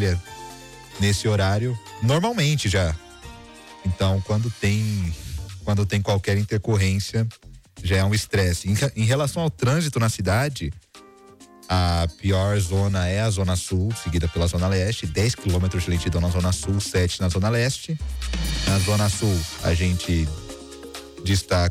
trabalha nesse horário normalmente já. Então, quando tem qualquer intercorrência, já é um estresse. Em relação ao trânsito na cidade, a pior zona é a Zona Sul, seguida pela Zona Leste, 10 quilômetros de lentidão na Zona Sul, 7 na Zona Leste. Na Zona Sul, a gente destaca